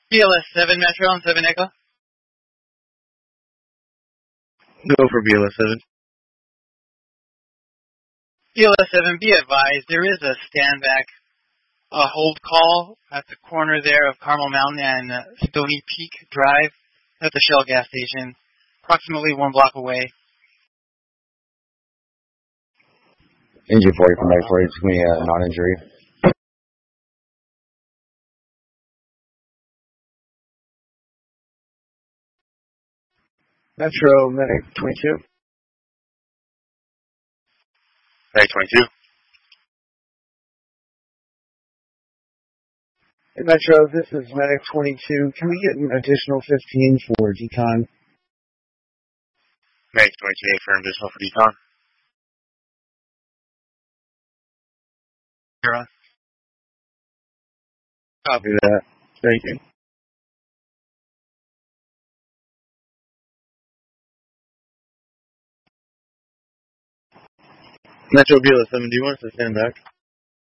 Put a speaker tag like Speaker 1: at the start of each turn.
Speaker 1: BLS 7 Metro and 7 Echo.
Speaker 2: Go for BLS 7.
Speaker 1: BLS 7, be advised, there is a standback hold call at the corner there of Carmel Mountain and Stony Peak Drive at the Shell gas station, approximately 1 block away.
Speaker 3: Engine 40 from back 40, it's going to be a non-injury.
Speaker 2: Metro, Medic 22.
Speaker 4: Medic 22.
Speaker 2: Hey, Metro, this is Medic 22. Can we get an additional 15 for decon?
Speaker 4: Medic 28 for additional for decon.
Speaker 1: Zero.
Speaker 2: Copy that. Thank you. Metro BLS 7, do you want us to stand back?